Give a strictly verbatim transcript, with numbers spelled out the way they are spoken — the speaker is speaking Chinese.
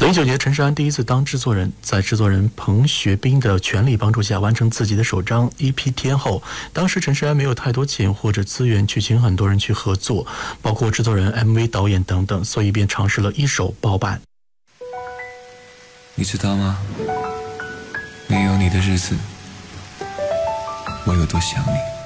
零一九年，陈势安第一次当制作人，在制作人彭学斌的全力帮助下，完成自己的首张 E P《天后》。当时陈势安没有太多钱或者资源去请很多人去合作，包括制作人、M V 导演等等，所以便尝试了一手包办。 你知道吗？没有你的日子，我有多想你。